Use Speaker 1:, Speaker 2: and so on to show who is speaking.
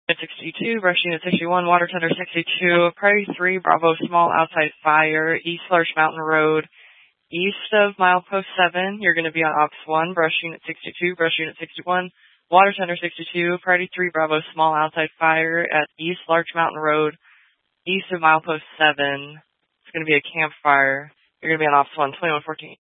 Speaker 1: Unit 62, Brush Unit 61, Water Tender 62, Priority 3, Bravo Small Outside Fire, East Larch Mountain Road, east of Milepost 7. You're going to be on Ops 1, Brush Unit 62, Brush Unit 61, Water Tender 62, Priority 3, Bravo Small Outside Fire at East Larch Mountain Road, east of Milepost 7. It's going to be a campfire. You're going to be on Ops 1, 2114.